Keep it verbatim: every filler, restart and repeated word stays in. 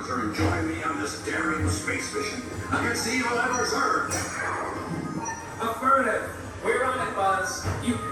Arthur and join me on this daring space mission against the evil Emperor's Earth? Affirmative. We're on it, Buzz. You